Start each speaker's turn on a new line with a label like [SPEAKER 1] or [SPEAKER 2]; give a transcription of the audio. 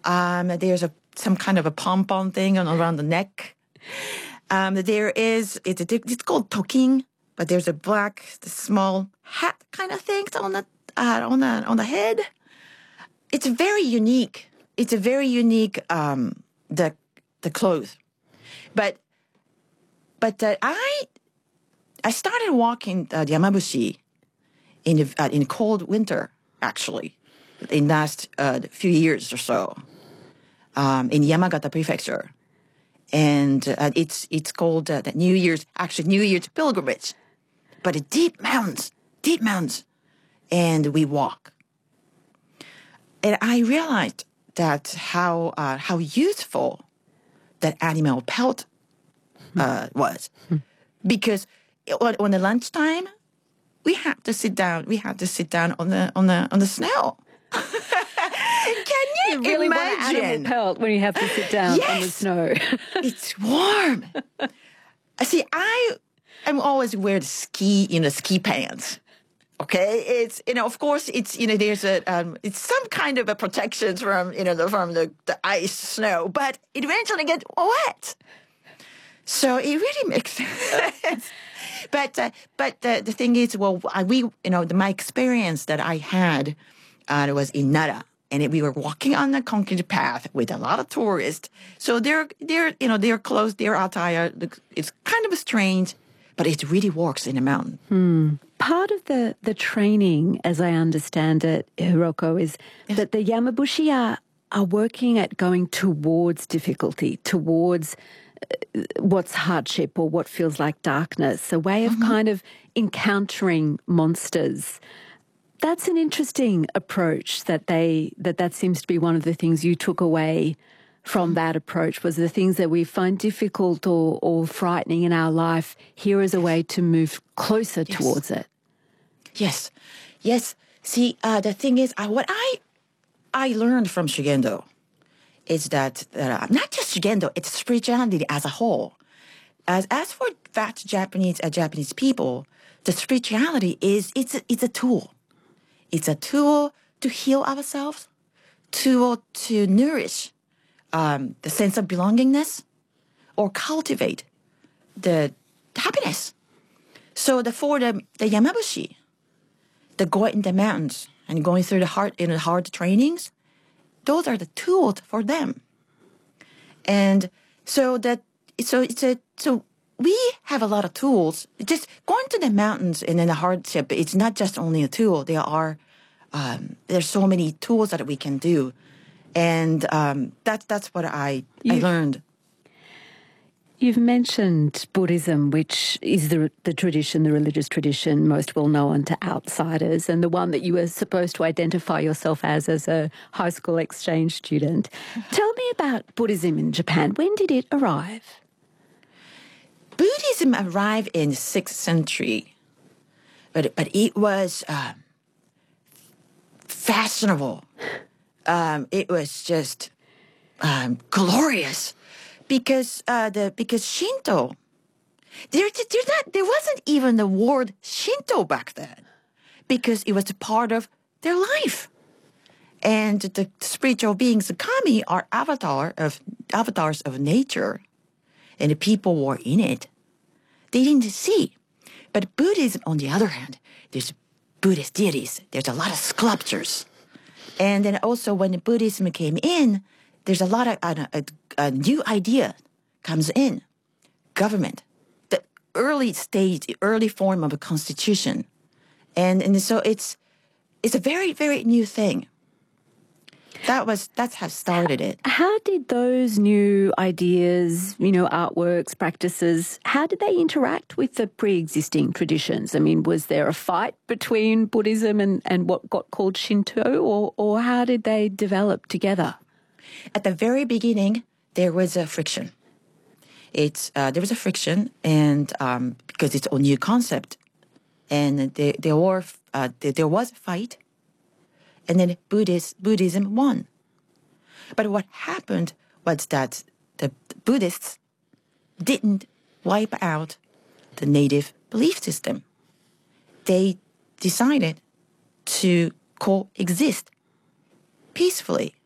[SPEAKER 1] There's some kind of a pom-pom thing around the neck. It's called toking, but there's a black, small hat kind of thing on the head. It's very unique. It's a very unique the clothes, but I started walking the Yamabushi in cold winter, actually, in last few years or so, in Yamagata Prefecture. And it's called the New Year's pilgrimage, but deep mountains, and we walk. And I realized that how useful that animal pelt was, because on the lunchtime we had to sit down. We had to sit down on the snow. Can you
[SPEAKER 2] really
[SPEAKER 1] imagine?
[SPEAKER 2] Want an animal pelt when you have to sit down on the snow.
[SPEAKER 1] It's warm. See, I'm always wear the ski pants. Okay, it's of course it's there's it's some kind of a protection from from the ice, snow, but it eventually gets wet. So it really makes sense. But the thing is, my experience that I had was in Nara, and we were walking on the concrete path with a lot of tourists. So their clothes, their attire, it's kind of strange, but it really works in a mountain.
[SPEAKER 2] Part of the training, as I understand it, Hiroko, is that the Yamabushi are working at going towards difficulty, towards what's hardship or what feels like darkness, a way of kind of encountering monsters. That's an interesting approach that seems to be one of the things you took away from that approach, was the things that we find difficult or frightening in our life, here is a way to move closer towards it.
[SPEAKER 1] Yes. See, the thing is, what I learned from Shugendo is that not just Shugendo, it's spirituality as a whole. As for fat Japanese people, the spirituality it's a tool. It's a tool to heal ourselves, tool to nourish the sense of belongingness, or cultivate the happiness. So for the Yamabushi, the going in the mountains and going through the hard trainings, those are the tools for them. And so we have a lot of tools. Just going to the mountains and then the hardship, it's not just only a tool. There's so many tools that we can do. And that's what I learned.
[SPEAKER 2] You've mentioned Buddhism, which is the tradition, the religious tradition most well known to outsiders, and the one that you were supposed to identify yourself as a high school exchange student. Tell me about Buddhism in Japan. When did it arrive?
[SPEAKER 1] Buddhism arrived in the 6th century, but it was fashionable. It was just glorious. Because Shinto, there wasn't even the word Shinto back then, because it was a part of their life, and the spiritual beings, the kami, are avatars of nature, and the people were in it. They didn't see, but Buddhism, on the other hand, there's Buddhist deities. There's a lot of sculptures, and then also when Buddhism came in, there's a lot of a new idea comes in. Government, the early form of a constitution. And so it's a very, very new thing. That's how started it.
[SPEAKER 2] How did those new ideas, artworks, practices, how did they interact with the pre-existing traditions? I mean, was there a fight between Buddhism and what got called Shinto, or how did they develop together?
[SPEAKER 1] At the very beginning, there was a friction. There was a friction, and because it's a new concept, and there was a fight, and then Buddhism won. But what happened was that the Buddhists didn't wipe out the native belief system. They decided to coexist peacefully